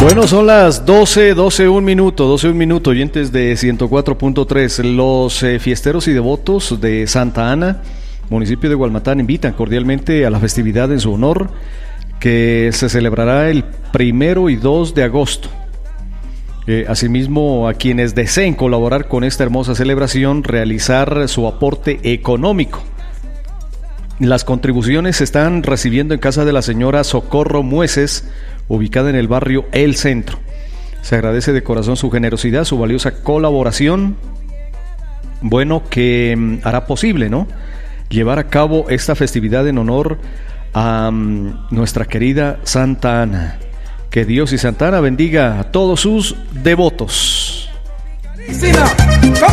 Bueno, son las 12 un minuto, oyentes de 104.3. Los fiesteros y devotos de Santa Ana, municipio de Gualmatán, invitan cordialmente a la festividad en su honor, que se celebrará el 1 y 2 de agosto. Asimismo, a quienes deseen colaborar con esta hermosa celebración, realizar su aporte económico. Las contribuciones se están recibiendo en casa de la señora Socorro Mueces, ubicada en el barrio El Centro. Se agradece de corazón su generosidad, su valiosa colaboración, bueno, que hará posible, ¿no?, llevar a cabo esta festividad en honor a nuestra querida Santa Ana. Que Dios y Santa Ana bendiga a todos sus devotos.